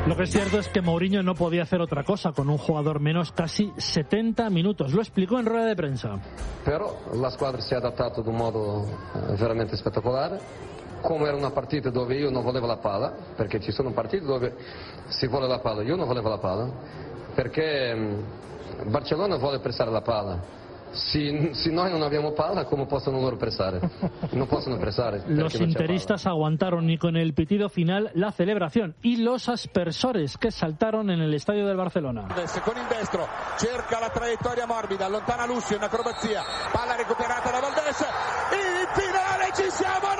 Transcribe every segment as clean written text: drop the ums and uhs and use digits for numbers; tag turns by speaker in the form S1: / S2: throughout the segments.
S1: Lo que es cierto es que Mourinho no podía hacer otra cosa con un jugador menos casi 70 minutos. Lo explicó en rueda de prensa.
S2: Però la squadra si è adattata in un modo veramente spettacolare. Come era una partita dove io non volevo la palla, perché ci sono partite dove si vuole la palla, io non volevo la palla, perché Barcellona vuole pressare la palla. Si noi non abbiamo palla, ¿cómo possono loro pressare? No possono pressare.
S1: Los interistas aguantaron ni con el pitido final la celebración y los aspersores que saltaron en el estadio del Barcelona.
S3: Con il destro cerca la traiettoria morbida, allontana Lucio in acrobazia, palla recuperata da Valdés, in finale ci siamo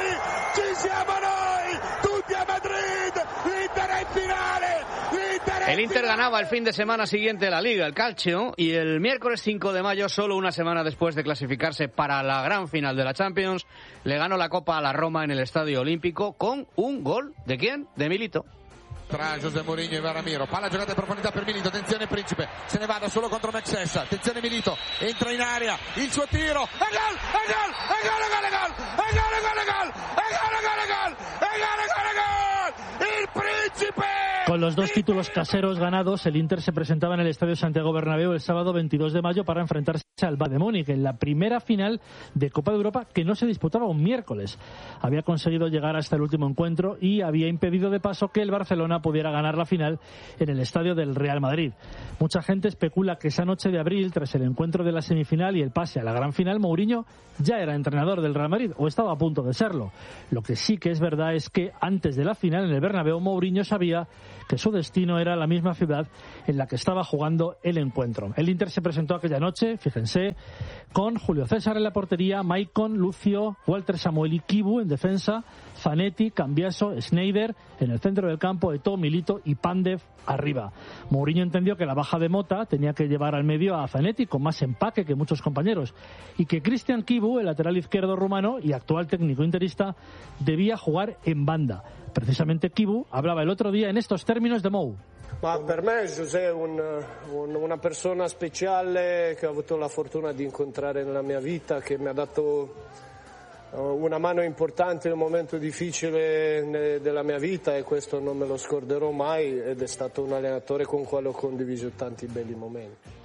S3: noi, tutti a Madrid, l'Inter è in finale.
S4: El Inter ganaba el fin de semana siguiente la Liga, el Calcio, y el miércoles 5 de mayo, solo una semana después de clasificarse para la gran final de la Champions, le ganó la Copa a la Roma en el Estadio Olímpico con un gol, ¿de quién? De Milito.
S3: Tra José Mourinho e Ramiro, palla giocata in profondità per Milito, attenzione Principe, se ne vada solo contro Mexes, attenzione Milito, entra in area, il suo tiro, e gol! Il Principe!
S1: Con los dos títulos caseros ganados, el Inter se presentaba en el Estadio Santiago Bernabéu el sábado 22 de mayo para enfrentarse al Bayern de Múnich en la primera final de Copa de Europa que no se disputaba un miércoles. Había conseguido llegar hasta el último encuentro y había impedido de paso que el Barcelona pudiera ganar la final en el estadio del Real Madrid. Mucha gente especula que esa noche de abril, tras el encuentro de la semifinal y el pase a la gran final, Mourinho ya era entrenador del Real Madrid o estaba a punto de serlo. Lo que sí que es verdad es que antes de la final en el Bernabéu, Mourinho sabía que su destino era la misma ciudad en la que estaba jugando el encuentro. El Inter se presentó aquella noche, fíjense, con Julio César en la portería, Maicon, Lucio, Walter Samuel y Kibu en defensa, Zanetti, Cambiaso, Sneijder en el centro del campo, Eto'o, Milito y Pandev arriba. Mourinho entendió que la baja de Mota tenía que llevar al medio a Zanetti con más empaque que muchos compañeros y que Cristian Kibu, el lateral izquierdo rumano y actual técnico interista, debía jugar en banda. Precisamente Kibu hablaba el otro día en estos términos de Mou.
S5: Ma per me José è una persona speciale che ho avuto la fortuna di incontrare nella mia vita, che mi ha dato una mano importante in un momento difficile della mia vita e questo non me lo scorderò mai, ed è stato un allenatore con cui ho condiviso tanti belli momenti.